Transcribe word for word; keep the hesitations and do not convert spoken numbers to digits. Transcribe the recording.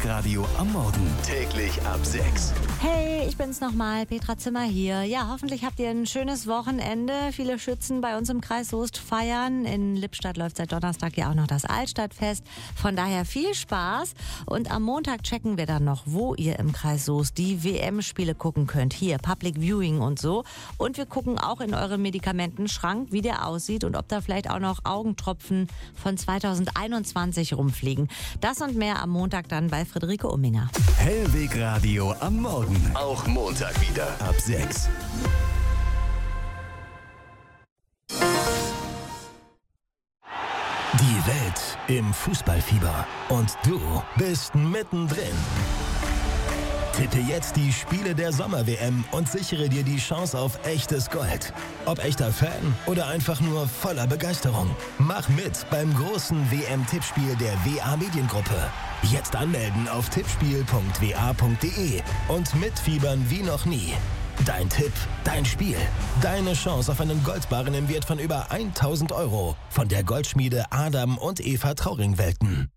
Hellwegradio am Morgen. Täglich ab sechs. Hey, ich bin's nochmal, Petra Zimmer hier. Ja, hoffentlich habt ihr ein schönes Wochenende. Viele Schützen bei uns im Kreis Soest feiern. In Lippstadt läuft seit Donnerstag ja auch noch das Altstadtfest. Von daher viel Spaß. Und am Montag checken wir dann noch, wo ihr im Kreis Soest die W M-Spiele gucken könnt. Hier, Public Viewing und so. Und wir gucken auch in euren Medikamentenschrank, wie der aussieht und ob da vielleicht auch noch Augentropfen von zweitausendeinundzwanzig rumfliegen. Das und mehr am Montag dann bei Friederike Umminger. Hellwegradio am Morgen. Auch Montag wieder ab sechs. Die Welt im Fußballfieber. Und du bist mittendrin. Tippe jetzt die Spiele der Sommer-W M und sichere dir die Chance auf echtes Gold. Ob echter Fan oder einfach nur voller Begeisterung. Mach mit beim großen W M-Tippspiel der W A Mediengruppe. Jetzt anmelden auf tippspiel punkt w a punkt d e und mitfiebern wie noch nie. Dein Tipp, dein Spiel, deine Chance auf einen Goldbarren im Wert von über tausend Euro von der Goldschmiede Adam und Eva Trauring-Welten.